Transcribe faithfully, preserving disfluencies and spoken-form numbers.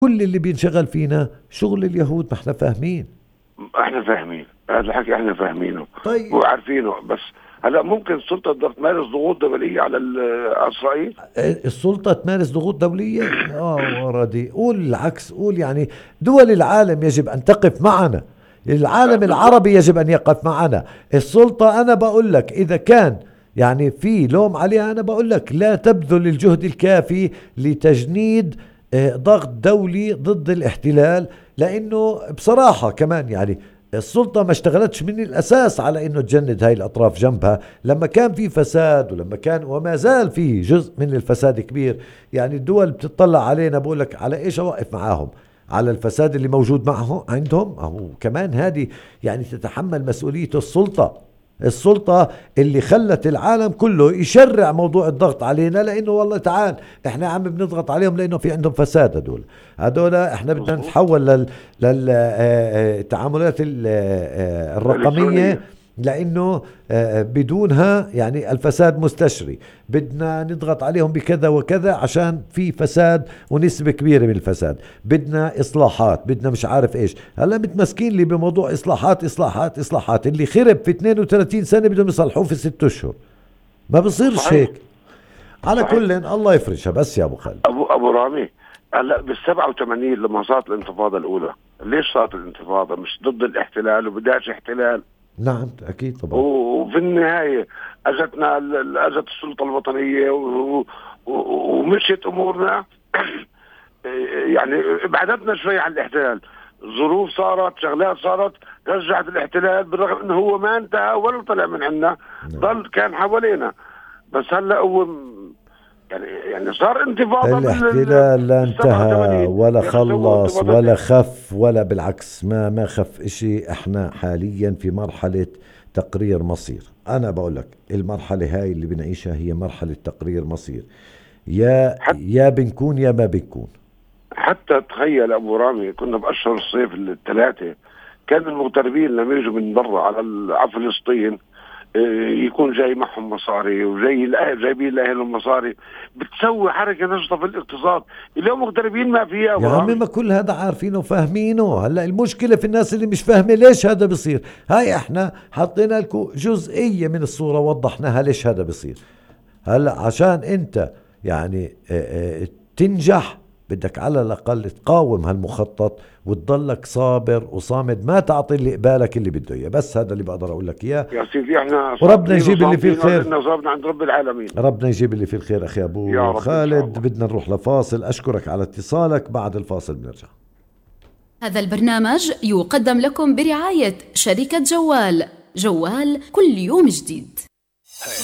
كل اللي بينشغل فينا شغل اليهود، ما احنا فاهمين. احنا فاهمين هذا الحكي، احنا فاهمينه طيب وعارفينه. بس هلا ممكن السلطه تقدر تمارس ضغوط دوليه على اسرائيل؟ السلطة تمارس ضغوط دولية؟ اه وردي، قول العكس، قول يعني دول العالم يجب ان تقف معنا، العالم العربي يجب ان يقف معنا. السلطة انا بقول لك اذا كان يعني في لوم عليها، انا بقول لك لا تبذل الجهد الكافي لتجنيد آه، ضغط دولي ضد الاحتلال، لانه بصراحة كمان يعني السلطة ما اشتغلتش من الأساس على أنه تجند هاي الأطراف جنبها، لما كان في فساد ولما كان وما زال في جزء من الفساد كبير. يعني الدول بتطلع علينا، بقول لك على إيش أوقف معاهم؟ على الفساد اللي موجود معهم عندهم، أو كمان هذه يعني تتحمل مسؤولية السلطة. السلطة اللي خلت العالم كله يشرع موضوع الضغط علينا، لأنه والله تعال احنا عم بنضغط عليهم لأنه في عندهم فساد. هدول هدول احنا بدنا مظبوط. نتحول لل للتعاملات الرقمية، الالكترونيه. لأنه آه، بدونها يعني الفساد مستشري. بدنا نضغط عليهم بكذا وكذا عشان في فساد ونسبة كبيرة من الفساد. بدنا إصلاحات، بدنا مش عارف إيش. هلا متمسكين لي بموضوع إصلاحات إصلاحات إصلاحات، اللي خرب في اثنين وثلاثين سنة بدهم يصلحوه في ست أشهر. ما بصيرش صحيح. هيك. على صحيح. كل الله يفرشها. بس يا أبو خالد، ابو ابو رامي، هلا بال سبعة وثمانين لما صارت الانتفاضه الاولى، ليش صارت الانتفاضه؟ مش ضد الاحتلال وبداش احتلال، نعم أكيد طبعا. وفي النهايه اجتنا ال- اجت السلطه الوطنيه و- و- ومشيت امورنا. يعني ابعدتنا شوي عن الاحتلال، ظروف صارت، شغلات صارت، رجعت الاحتلال، بالرغم انه هو ما انتهى ولا طلع من عندنا، ضل كان حوالينا. بس هلا هو م- يعني يعني صار انتفاضه بال الاحتلال لا بال سبعة انتهى وثمانين، ولا يا اخي سووا خلص انتفاضات. ولا خف، ولا بالعكس ما ما خف اشي. احنا حاليا في مرحلة تقرير مصير. انا بقول لك المرحلة هاي اللي بنعيشها هي مرحلة تقرير مصير، يا حتى يا بنكون يا ما بنكون. حتى تخيل ابو رامي، كنا باشهر الصيف الثلاثه كان المغتربين لما يجوا من برا على ال- على فلسطين، إيه، يكون جاي معهم مصاري وجاي الأهل جايبين لاهلهم مصاري، بتسوي حركه نشطه في الاقتصاد. اليوم مغتربين ما فيها يا يا ابو عمي رامي. ما كل هذا عارفينه وفاهمينه. هلا المشكلة في الناس اللي مش فاهمة ليش هذا بصير. هاي احنا حطينا لكم جزئية من الصورة، وضحناها ليش هذا بصير. هلا عشان انت يعني اه اه تنجح، بدك على الاقل تقاوم هالمخطط وتضلك صابر وصامد، ما تعطي اللي قبالك اللي بده اياه. بس هذا اللي بقدر اقول لك اياه. يا سيدي احنا وربنا صابرين يجيب اللي فيه وصامدين، الخير. ولنا صابنا عند رب العالمين. ربنا يجيب اللي فيه الخير. اخي يا ابو رب ان شاء خالد الله. بدنا نروح لفاصل. اشكرك على اتصالك. بعد الفاصل بنرجع. هذا البرنامج يقدم لكم برعاية شركة جوال. جوال كل يوم جديد.